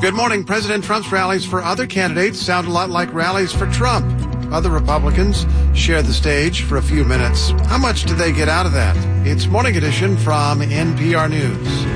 Good morning. President Trump's rallies for other candidates sound a lot like rallies for Trump. Other Republicans share the stage for a few minutes. How much do they get out of that? It's Morning Edition from NPR News.